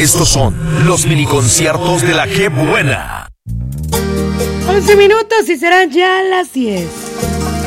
Estos son los mini conciertos de la G Buena. 11 minutos y serán ya las 10.